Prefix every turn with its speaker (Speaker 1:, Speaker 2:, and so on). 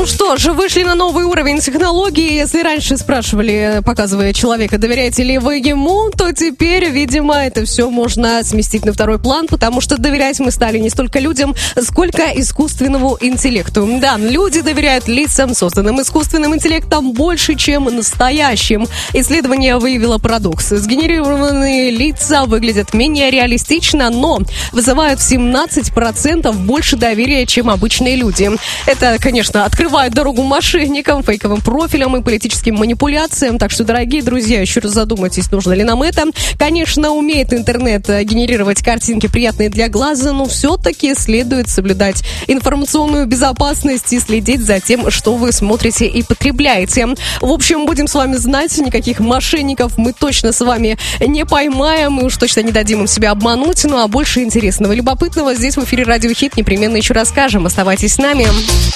Speaker 1: Ну что ж, вышли на новый уровень технологий. Если раньше спрашивали, показывая человека, доверяете ли вы ему, то теперь, видимо, это все можно сместить на второй план, потому что доверять мы стали не столько людям, сколько искусственному интеллекту. Да, люди доверяют лицам, созданным искусственным интеллектом, больше, чем настоящим. Исследование выявило парадокс. Сгенерированные лица выглядят менее реалистично, но вызывают в 17% больше доверия, чем обычные люди. Это, конечно, открывает дорогу мошенникам, фейковым профилям и политическим манипуляциям. Так что, дорогие друзья, еще раз задумайтесь, нужно ли нам это. Конечно, умеет интернет генерировать картинки, приятные для глаза, но все-таки следует соблюдать информационную безопасность и следить за тем, что вы смотрите и потребляете. В общем, будем с вами знать, никаких мошенников мы точно с вами не поймаем, и уж точно не дадим им себя обмануть. Ну а больше интересного и любопытного здесь в эфире Радио Хит непременно еще расскажем. Оставайтесь с нами.